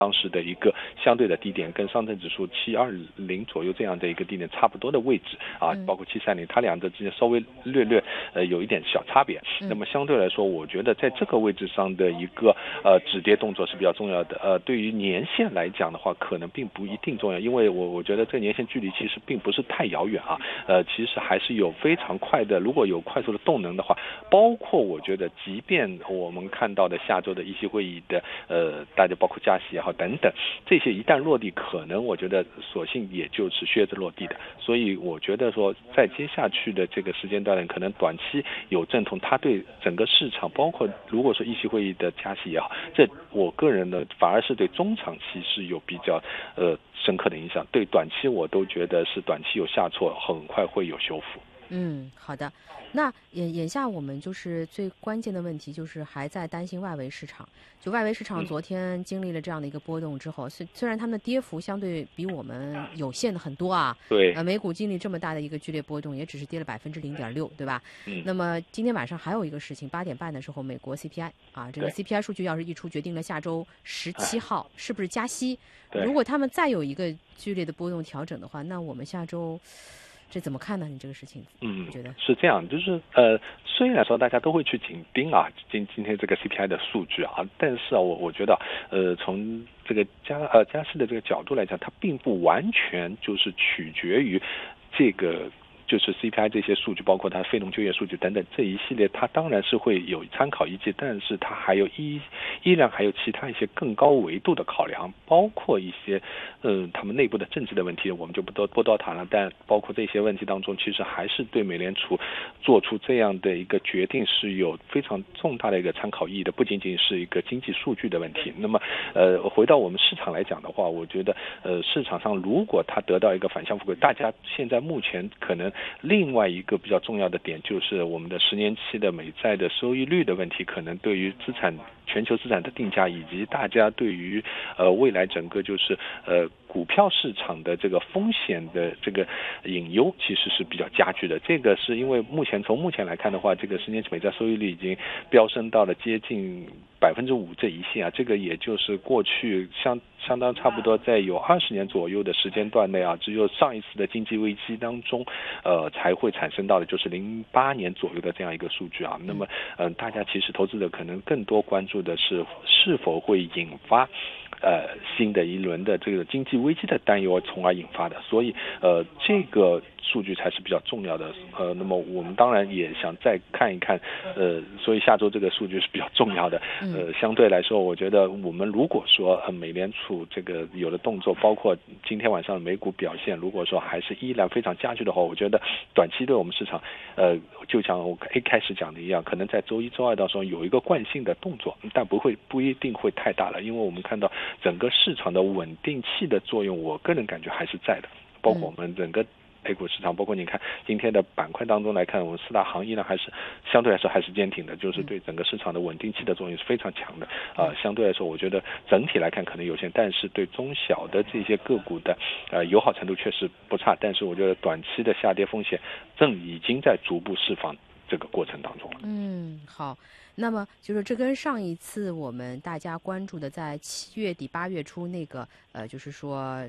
当时的一个相对的低点，跟上证指数720左右这样的一个低点差不多的位置啊，包括730，它两者之间稍微略有一点小差别。那么相对来说，我觉得在这个位置上的一个止跌动作是比较重要的。对于年线来讲的话，可能并不一定重要，因为我觉得这年线距离其实并不是太遥远啊。其实还是有非常快的，如果有快速的动能的话，包括我觉得，即便我们看到的下周的议息会议的大家包括加息也好等等，这些一旦落地，可能我觉得索性也就是靴子落地的。所以我觉得说，在接下去的这个时间段，可能短期有阵痛，它对整个市场，包括如果说议息会议的加息也好，这我个人呢反而是对中长期是有比较深刻的影响。对短期我都觉得是短期有下挫，很快会有修复。 好的。那眼下我们就是最关键的问题就是还在担心外围市场。就外围市场昨天经历了这样的一个波动之后，虽然他们的跌幅相对比我们有限的很多啊， 对， 美股经历这么大的一个剧烈波动，也只是跌了0.6%，对吧？那么今天晚上还有一个事情，8点半的时候，美国 CPI 啊，这个 CPI 数据要是一出，决定了下周17号是不是加息。如果他们再有一个剧烈的波动调整的话，那我们下周这怎么看呢？你这个事情，我觉得是这样，就是虽然说大家都会去紧盯啊，今天这个 CPI 的数据啊，但是啊，我觉得从这个加息的这个角度来讲，它并不完全就是取决于这个。就是 CPI 这些数据，包括它非农就业数据等等这一系列，它当然是会有参考依据，但是它还有依然还有其他一些更高维度的考量，包括一些他们内部的政治的问题，我们就不多谈了。但包括这些问题当中，其实还是对美联储做出这样的一个决定是有非常重大的一个参考意义的，不仅仅是一个经济数据的问题。那么回到我们市场来讲的话，我觉得市场上如果它得到一个反向复归，大家现在目前可能另外一个比较重要的点就是我们的10年期的美债的收益率的问题，可能对于全球资产的定价，以及大家对于未来整个就是股票市场的这个风险的这个隐忧，其实是比较加剧的。这个是因为从目前来看的话，这个10年期美债收益率已经飙升到了接近5%这一线啊，这个也就是过去相当差不多在有20年左右的时间段内啊，只有上一次的经济危机当中才会产生到的，就是08年左右的这样一个数据啊。那么大家其实投资者可能更多关注的是否会引发新的一轮的这个经济危机的担忧，从而引发的。所以这个数据才是比较重要的。那么我们当然也想再看一看所以下周这个数据是比较重要的。相对来说，我觉得我们如果说美联储这个有的动作，包括今天晚上的美股表现，如果说还是依然非常加剧的话，我觉得短期对我们市场就像我一开始讲的一样，可能在周一周二当中有一个惯性的动作，但不一定会太大了，因为我们看到整个市场的稳定器的作用，我个人感觉还是在的，包括我们整个A 股市场，包括你看今天的板块当中来看，我们4大行依然还是相对来说还是坚挺的，就是对整个市场的稳定器的作用是非常强的。相对来说，我觉得整体来看可能有限，但是对中小的这些个股的友好程度确实不差。但是我觉得短期的下跌风险已经在逐步释放这个过程当中了。 好。那么就是这跟上一次我们大家关注的在7月底8月初那个就是说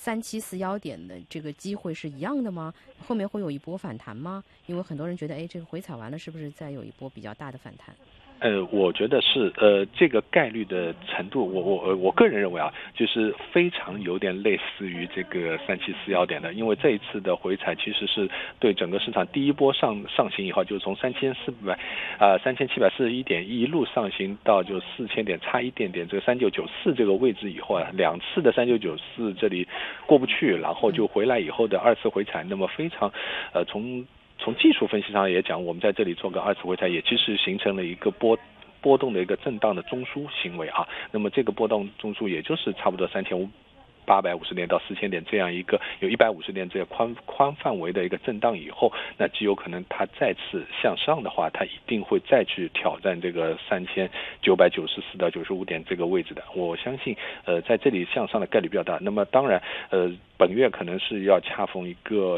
3741点的这个机会是一样的吗？后面会有一波反弹吗？因为很多人觉得这个回踩完了是不是再有一波比较大的反弹？ 我觉得是这个概率的程度，我个人认为啊，就是非常有点类似于这个3741点的，因为这一次的回踩其实是对整个市场第一波上行以后，就是从3741点一路上行到就4000点差一点点这个3994这个位置以后啊，2次的3994这里过不去，然后就回来以后的2次回踩，那么非常从技术分析上也讲，我们在这里做个2次回踩，也其实形成了一个波动的一个震荡的中枢行为啊。那么这个波动中枢也就是差不多3850点到4000点这样一个有150点这个宽范围的一个震荡以后，那极有可能它再次向上的话，它一定会再去挑战这个3994到95点这个位置的。我相信在这里向上的概率比较大。那么当然本月可能是要恰逢一个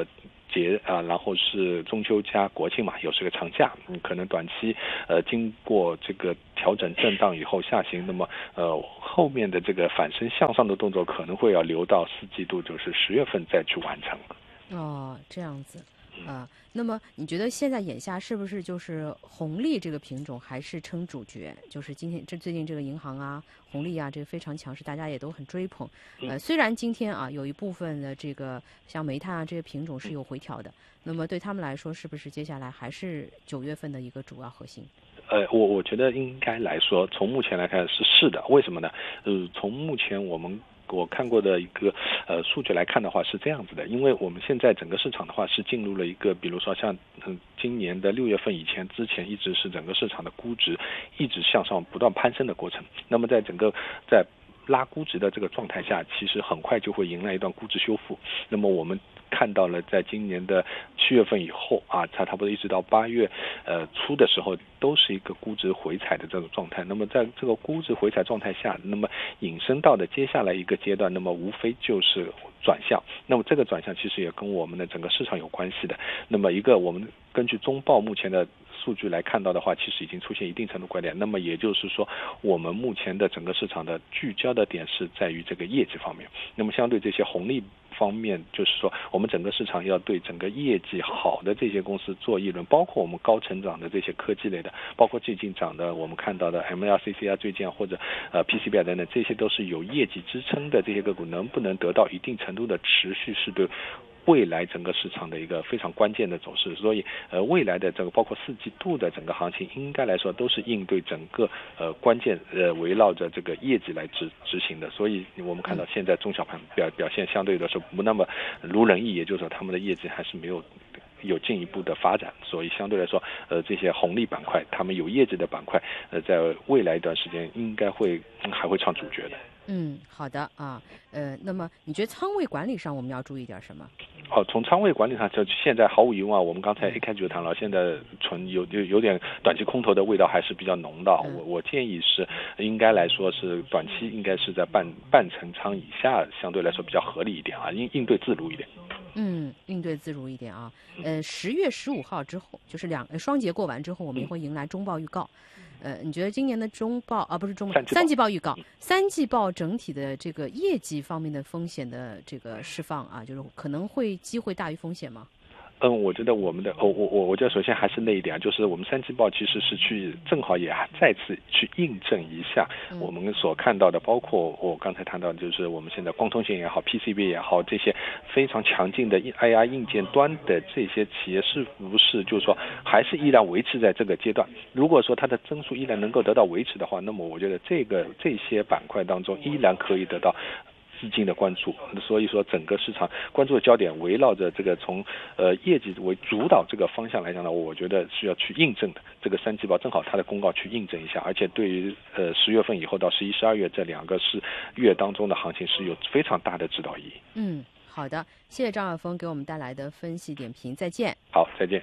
节啊，然后是中秋加国庆嘛，又是个长假，可能短期经过这个调整震荡以后下行，那么后面的这个反身向上的动作可能会要留到4季度，就是10月份再去完成。 哦，这样子。那么你觉得现在眼下是不是就是红利这个品种还是称主角？就是最近这个银行啊、红利啊，这个非常强势，大家也都很追捧。虽然今天啊有一部分的这个像煤炭啊这些品种是有回调的，那么对他们来说，是不是接下来还是9月份的一个主要核心？ 我觉得应该来说，从目前来看是的。为什么呢？从目前我看过的一个数据来看的话是这样子的，因为我们现在整个市场的话是进入了一个，比如说像今年的6月份之前一直是整个市场的估值一直向上不断攀升的过程。那么在拉估值的这个状态下，其实很快就会迎来一段估值修复。那么我们看到了，在今年的7月份以后啊，它差不多一直到8月初的时候，都是一个估值回踩的这种状态。那么在这个估值回踩状态下，那么引申到的接下来一个阶段，那么无非就是转向。那么这个转向其实也跟我们的整个市场有关系的。那么一个我们根据中报目前的数据来看到的话，其实已经出现一定程度拐点。那么也就是说，我们目前的整个市场的聚焦的点是在于这个业绩方面。那么相对这些红利方面，就是说我们整个市场要对整个业绩好的这些公司做议论，包括我们高成长的这些科技类的，包括最近涨的我们看到的 MLCC 啊、最近或者PCB 等等，这些都是有业绩支撑的这些个股，能不能得到一定程度的持续，是对未来整个市场的一个非常关键的走势。所以未来的这个包括4季度的整个行情，应该来说都是应对整个关键围绕着这个业绩来执行的。所以我们看到现在中小盘表现相对的是不那么如人意，也就是说他们的业绩还是没有进一步的发展。所以相对来说这些红利板块，他们有业绩的板块在未来一段时间应该还会唱主角的。 好的啊，那么你觉得仓位管理上我们要注意点什么？ 从仓位管理上，就现在毫无疑问啊，我们刚才一开始就谈了，现在有点短期空头的味道还是比较浓的。我建议是应该来说是短期应该是在半成仓以下，相对来说比较合理一点啊，应对自如一点。 应对自如一点啊。10月15号之后，就是双节过完之后，我们也会迎来中报预告。你觉得今年的中报不是中报，3季报预告，3季报整体的这个业绩方面的风险的这个释放啊，就是可能机会大于风险吗？ 我觉得我们的我觉得首先还是那一点，就是我们3季报其实是正好也再次去印证一下我们所看到的，包括我刚才谈到的，就是我们现在光通信也好 PCB 也好，这些非常强劲的 IR 硬件端的这些企业是不是就是说还是依然维持在这个阶段。如果说它的增速依然能够得到维持的话，那么我觉得这些板块当中依然可以得到资金的关注。所以说整个市场关注的焦点围绕着这个从业绩为主导这个方向来讲呢，我觉得是要去印证的。这个3季报正好它的公告去印证一下，而且对于10月份以后到11、12月这2个月当中的行情是有非常大的指导意义。 好的，谢谢张晓峰给我们带来的分析点评，再见。 好，再见。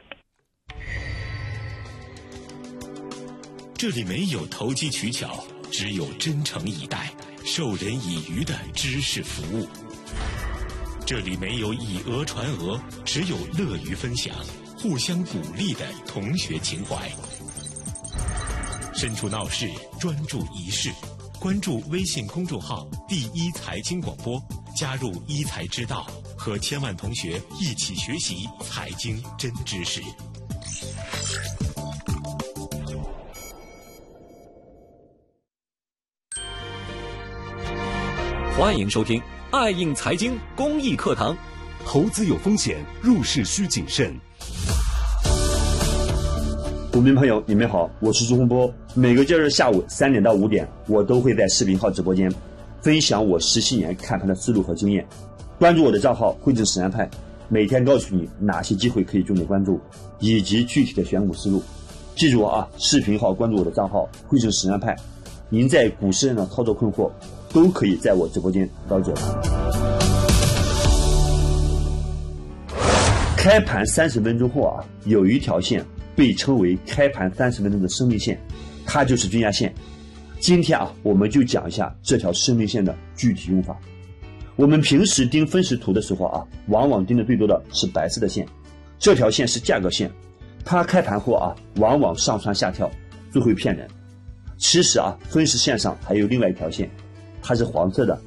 这里没有投机取巧，只有真诚以待、授人以渔的知识服务。这里没有以讹传讹，只有乐于分享、互相鼓励的同学情怀。身处闹市，专注一事。关注微信公众号“第一财经广播”，加入一财之道，和千万同学一起学习财经真知识。 欢迎收听爱映财经公益课堂。 投资有风险，入市需谨慎。股民朋友，你们好，我是朱洪波。每个交易日下午3点到5点，我都会在视频号直播间分享我17年看盘的思路和经验。关注我的账号汇正实战派，每天告诉你哪些机会可以重点关注，以及具体的选股思路。记住啊，视频号关注我的账号汇正实战派，您在股市上的操作困惑都可以在我直播间得到解答。开盘30分钟后啊，有一条线被称为开盘30分钟的生命线，它就是均价线。今天啊，我们就讲一下这条生命线的具体用法。 我们平时盯分时图的时候啊，往往盯的最多的是白色的线，这条线是价格线，它开盘后啊，往往上蹿下跳，最会骗人。其实啊，分时线上还有另外一条线，它是黄色的，